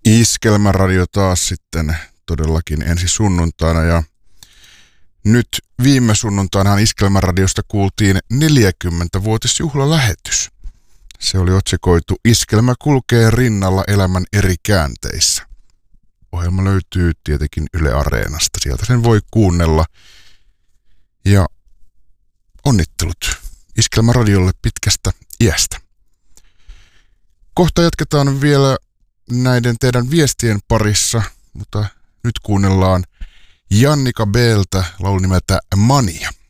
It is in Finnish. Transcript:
Iskelmäradio taas sitten todellakin ensi sunnuntaina ja nyt viime sunnuntainahan Iskelmäradiosta kuultiin 40-vuotisjuhlalähetys. Se oli otsikoitu Iskelmä kulkee rinnalla elämän eri käänteissä. Ohjelma löytyy tietenkin Yle Areenasta, sieltä sen voi kuunnella. Ja onnittelut Iskelmäradiolle pitkästä iästä. Kohta jatketaan vielä näiden teidän viestien parissa, mutta nyt kuunnellaan Jannika B:ltä laulu nimeltä Mania.